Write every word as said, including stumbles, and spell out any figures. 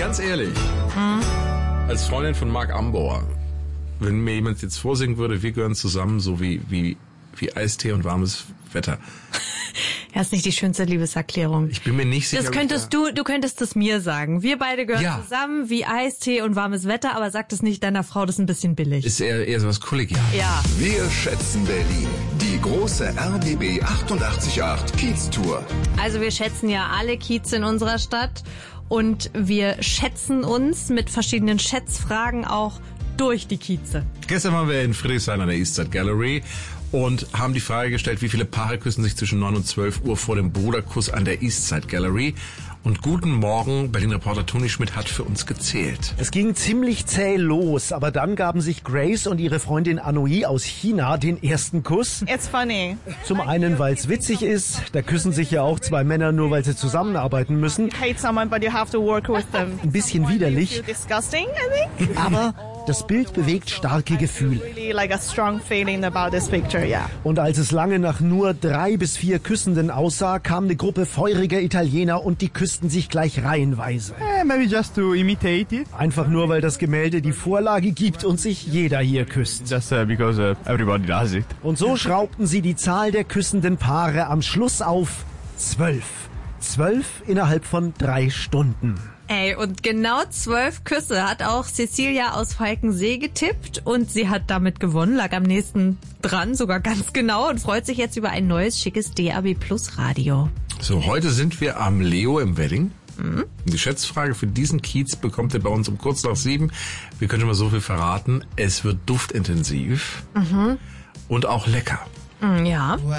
ganz ehrlich, Mhm. als Freundin von Mark Ambauer, wenn mir jemand jetzt vorsingen würde, wir gehören zusammen, so wie, wie, wie Eistee und warmes Wetter. Ja, ist nicht die schönste Liebeserklärung. Ich bin mir nicht sicher. Das könntest du, du könntest es mir sagen. Wir beide gehören Ja. zusammen wie Eistee und warmes Wetter, aber sag das nicht deiner Frau, das ist ein bisschen billig. Ist eher, eher sowas kollegial. Ja. Wir schätzen Berlin. Die große R B B achtundachtzig Komma acht Kiez-Tour. Also wir schätzen ja alle Kieze in unserer Stadt und wir schätzen uns mit verschiedenen Schätzfragen auch durch die Kieze. Gestern waren wir in Friedrichshain an der Eastside Gallery und haben die Frage gestellt, wie viele Paare küssen sich zwischen neun und zwölf Uhr vor dem Bruderkuss an der Eastside Gallery. Und guten Morgen, Berlin-Reporter Toni Schmidt hat für uns gezählt. Es ging ziemlich zäh los, aber dann gaben sich Grace und ihre Freundin Anoi aus China den ersten Kuss. It's funny. Zum einen, weil es witzig ist, da küssen sich ja auch zwei Männer nur, weil sie zusammenarbeiten müssen. You hate someone, but you have to work with them. Ein bisschen widerlich, Feel disgusting, I think. aber das Bild bewegt starke Gefühle. Really like a strong feeling about this picture, yeah. Und als es lange nach nur drei bis vier Küssenden aussah, kam eine Gruppe feuriger Italiener und die küssten sich gleich reihenweise. Eh, maybe just to imitate it. Einfach nur, weil das Gemälde die Vorlage gibt und sich jeder hier küsst. Just uh, because uh, everybody does it. Und so schraubten sie die Zahl der küssenden Paare am Schluss auf zwölf. Zwölf innerhalb von drei Stunden. Ey, und genau zwölf Küsse hat auch Cecilia aus Falkensee getippt und sie hat damit gewonnen, lag am nächsten dran, sogar ganz genau, und freut sich jetzt über ein neues, schickes D A B Plus Radio. So, heute sind wir am Leo im Wedding. Mhm. Die Schätzfrage für diesen Kiez bekommt ihr bei uns um kurz nach sieben. Wir können schon mal so viel verraten. Es wird duftintensiv mhm. und auch lecker. Ja.